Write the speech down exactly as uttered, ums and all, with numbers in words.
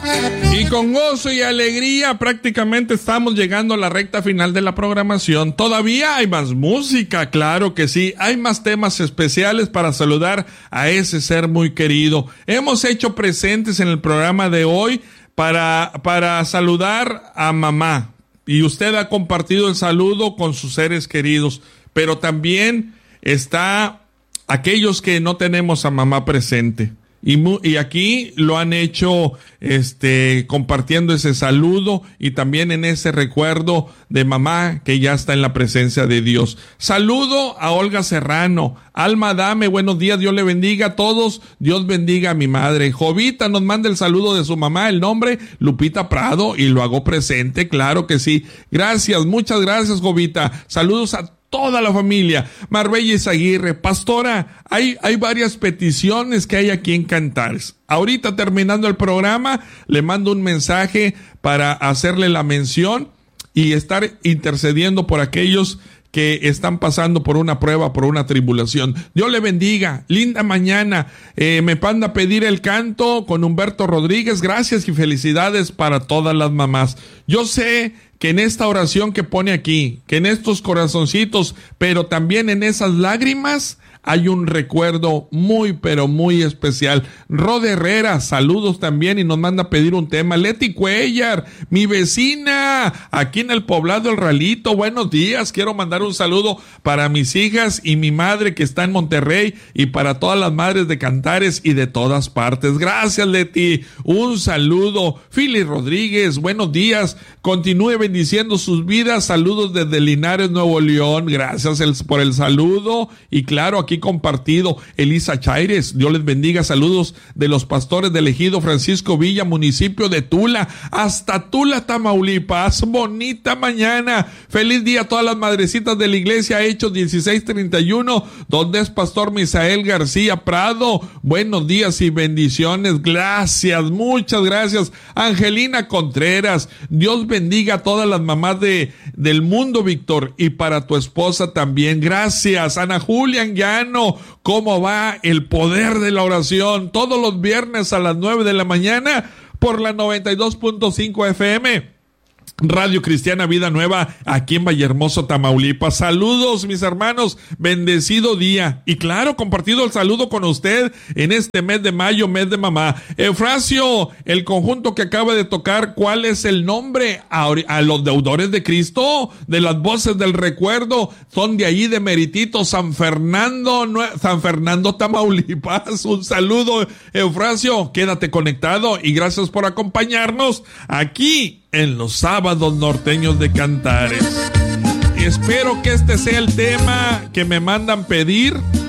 Y con gozo y alegría prácticamente estamos llegando a la recta final de la programación. Todavía hay más música, claro que sí. Hay más temas especiales para saludar a ese ser muy querido. Hemos hecho presentes en el programa de hoy para, para saludar a mamá. Y usted ha compartido el saludo con sus seres queridos. Pero también está aquellos que no tenemos a mamá presente. Y, mu- y aquí lo han hecho este compartiendo ese saludo y también en ese recuerdo de mamá que ya está en la presencia de Dios. Saludo a Olga Serrano, Alma Dame, buenos días, Dios le bendiga a todos, Dios bendiga a mi madre. Jovita nos manda el saludo de su mamá, el nombre Lupita Prado, y lo hago presente, claro que sí. Gracias, muchas gracias, Jovita. Saludos a toda la familia. Marbella Izaguirre, pastora, hay, hay varias peticiones que hay aquí en Cantares. Ahorita terminando el programa, le mando un mensaje para hacerle la mención y estar intercediendo por aquellos que están pasando por una prueba, por una tribulación. Dios le bendiga, linda mañana. Eh, me manda a pedir el canto con Humberto Rodríguez. Gracias y felicidades para todas las mamás. Yo sé que en esta oración que pone aquí, que en estos corazoncitos, pero también en esas lágrimas, hay un recuerdo muy, pero muy especial. Rod Herrera, saludos también y nos manda a pedir un tema. Leti Cuellar, mi vecina, aquí en el poblado El Ralito, buenos días. Quiero mandar un saludo para mis hijas y mi madre que está en Monterrey y para todas las madres de Cantares y de todas partes. Gracias, Leti. Un saludo. Philly Rodríguez, buenos días. Continúe bendiciendo sus vidas. Saludos desde Linares, Nuevo León. Gracias el, por el saludo. Y claro, aquí compartido. Elisa Chaires, Dios les bendiga. Saludos de los pastores del Ejido Francisco Villa, municipio de Tula, hasta Tula, Tamaulipas. Bonita mañana. Feliz día a todas las madrecitas de la iglesia. Hechos dieciséis treinta y uno, donde es pastor Misael García Prado. Buenos días y bendiciones. Gracias, muchas gracias. Angelina Contreras, Dios bendiga a todas las mamás de, del mundo, Víctor, y para tu esposa también. Gracias. Ana Julia Anguiano, ¿cómo va el poder de la oración? Todos los viernes a las nueve de la mañana por la noventa y dos punto cinco F M. Radio Cristiana Vida Nueva, aquí en Vallehermoso, Tamaulipas. Saludos, mis hermanos, bendecido día. Y claro, compartido el saludo con usted en este mes de mayo, mes de mamá. Eufrasio, el conjunto que acaba de tocar, ¿cuál es el nombre? A, a los deudores de Cristo, de las voces del recuerdo, son de ahí de Meritito, San Fernando, San Fernando, Tamaulipas. Un saludo, Eufrasio, quédate conectado y gracias por acompañarnos aquí en los sábados norteños de Cantares. Espero que este sea el tema que me mandan pedir